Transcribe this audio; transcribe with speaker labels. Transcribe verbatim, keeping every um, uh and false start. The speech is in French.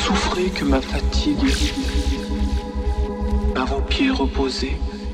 Speaker 1: souffrez que ma fatigue, à vos pieds reposés,